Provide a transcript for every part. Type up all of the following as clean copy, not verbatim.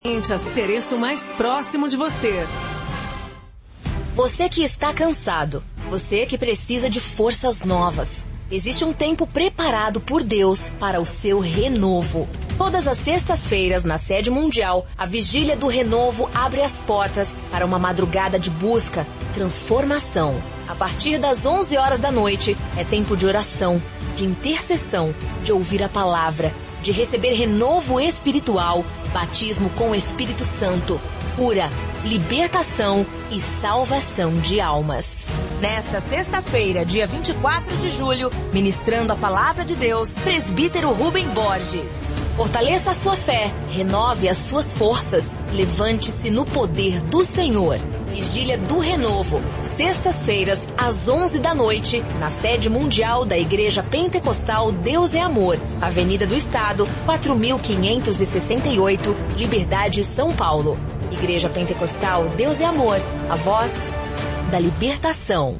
Astereço mais próximo de você. Você que está cansado, você que precisa de forças novas. Existe um tempo preparado por Deus para o seu renovo. Todas as sextas-feiras, na sede mundial, a Vigília do Renovo abre as portas para uma madrugada de busca, transformação. A partir das 11 horas da noite, é tempo de oração, de intercessão, de ouvir a palavra, de receber renovo espiritual, batismo com o Espírito Santo, cura, libertação e salvação de almas. Nesta sexta-feira, dia 24 de julho, ministrando a palavra de Deus, presbítero Rubem Borges. Fortaleça a sua fé, renove as suas forças, levante-se no poder do Senhor. Vigília do Renovo, sextas-feiras, às 11 da noite, na sede mundial da Igreja Pentecostal Deus é Amor, Avenida do Estado, 4568, Liberdade, São Paulo. Igreja Pentecostal Deus é Amor, a voz da libertação.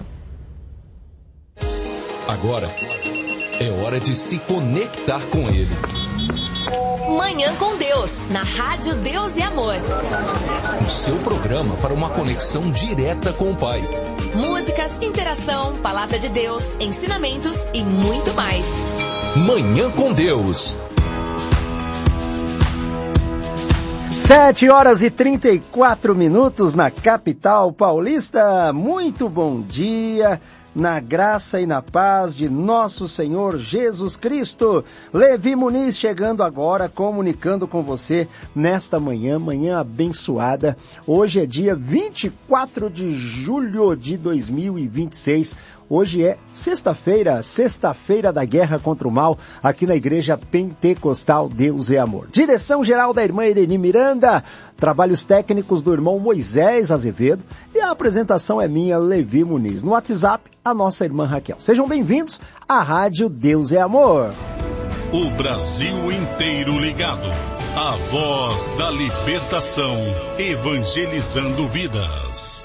Agora é hora de se conectar com Ele. Manhã com Deus, na Rádio Deus e Amor. O seu programa para uma conexão direta com o Pai. Músicas, interação, palavra de Deus, ensinamentos e muito mais. Manhã com Deus. 7h34 na capital paulista. Muito bom dia. Na graça e na paz de nosso Senhor Jesus Cristo. Levi Muniz chegando agora, comunicando com você nesta manhã abençoada. Hoje é dia 24 de julho de 2026. Hoje é sexta-feira da guerra contra o mal, aqui na Igreja Pentecostal Deus é Amor. Direção geral da irmã Irene Miranda, trabalhos técnicos do irmão Moisés Azevedo e a apresentação é minha, Levi Muniz. No WhatsApp, a nossa irmã Raquel. Sejam bem-vindos à Rádio Deus é Amor. O Brasil inteiro ligado. A voz da libertação, evangelizando vidas.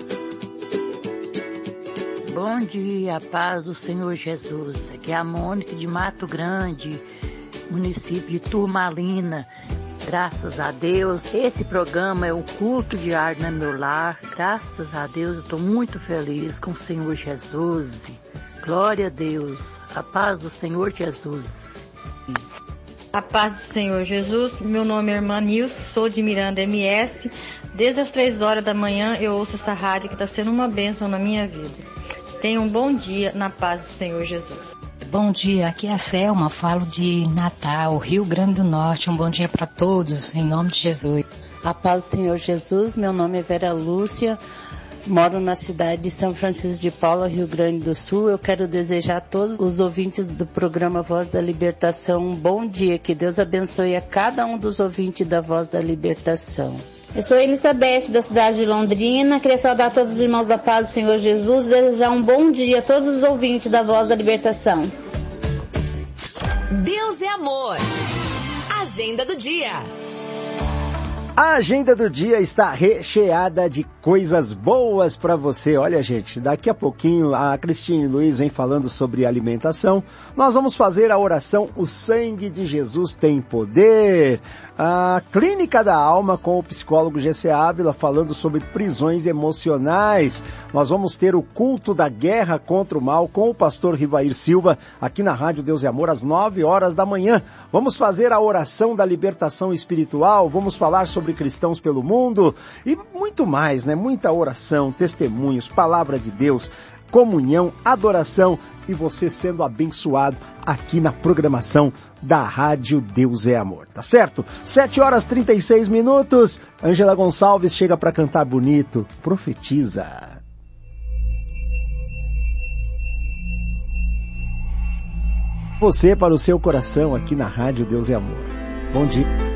Bom dia, paz do Senhor Jesus. Aqui é a Mônica de Mato Grande, município de Turmalina. Graças a Deus, esse programa é o culto diário no meu lar. Graças a Deus, eu estou muito feliz com o Senhor Jesus. Glória a Deus, a paz do Senhor Jesus. A paz do Senhor Jesus, meu nome é irmã Nilce, sou de Miranda MS. Desde as 3 horas da manhã eu ouço essa rádio que está sendo uma bênção na minha vida. Tenha um bom dia na paz do Senhor Jesus. Bom dia, aqui é a Selma, falo de Natal, Rio Grande do Norte. Um bom dia para todos, em nome de Jesus. A paz do Senhor Jesus, meu nome é Vera Lúcia, moro na cidade de São Francisco de Paula, Rio Grande do Sul. Eu quero desejar a todos os ouvintes do programa Voz da Libertação um bom dia, que Deus abençoe a cada um dos ouvintes da Voz da Libertação. Eu sou Elizabeth, da cidade de Londrina. Queria saudar todos os irmãos da paz do Senhor Jesus e desejar um bom dia a todos os ouvintes da Voz da Libertação. Deus é Amor. Agenda do dia. A agenda do dia está recheada de coisas boas para você. Olha, gente, daqui a pouquinho a Cristine Luiz vem falando sobre alimentação. Nós vamos fazer a oração O Sangue de Jesus Tem Poder. A Clínica da Alma com o psicólogo GC Ávila falando sobre prisões emocionais. Nós vamos ter o culto da guerra contra o mal com o pastor Rivair Silva aqui na Rádio Deus e Amor às 9 horas da manhã. Vamos fazer a oração da libertação espiritual, vamos falar sobre cristãos pelo mundo e muito mais, né? Muita oração, testemunhos, palavra de Deus, comunhão, adoração e você sendo abençoado aqui na programação da Rádio Deus é Amor, tá certo? 7h36. Ângela Gonçalves chega para cantar bonito, profetiza. Você para o seu coração aqui na Rádio Deus é Amor. Bom dia.